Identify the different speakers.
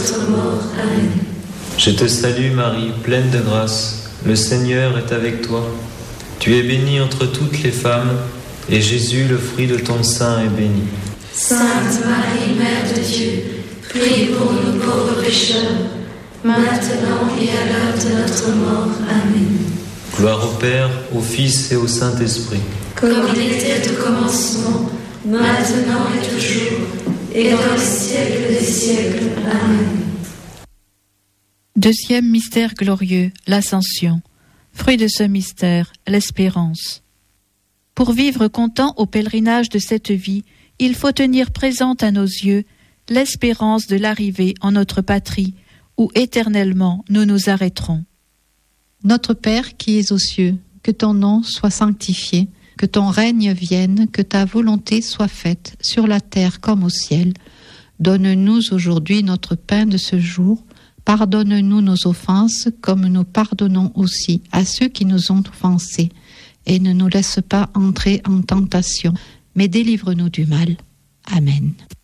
Speaker 1: notre mort. Amen.
Speaker 2: Je te salue Marie, pleine de grâce, le Seigneur est avec toi. Tu es bénie entre toutes les femmes, et Jésus, le fruit de ton sein, est béni.
Speaker 1: Sainte Marie, Mère de Dieu, prie pour nous pauvres pécheurs, maintenant et à l'heure de notre mort. Amen.
Speaker 2: Gloire au Père, au Fils et au Saint-Esprit.
Speaker 1: Comme il était au commencement, maintenant et toujours, et dans les siècles des siècles. Amen.
Speaker 3: Deuxième mystère glorieux, l'Ascension. Fruit de ce mystère, l'espérance. Pour vivre content au pèlerinage de cette vie, il faut tenir présente à nos yeux l'espérance de l'arrivée en notre patrie, où éternellement nous nous arrêterons.
Speaker 4: Notre Père qui es aux cieux, que ton nom soit sanctifié, que ton règne vienne, que ta volonté soit faite, sur la terre comme au ciel. Donne-nous aujourd'hui notre pain de ce jour. Pardonne-nous nos offenses, comme nous pardonnons aussi à ceux qui nous ont offensés. Et ne nous laisse pas entrer en tentation, mais délivre-nous du mal. Amen.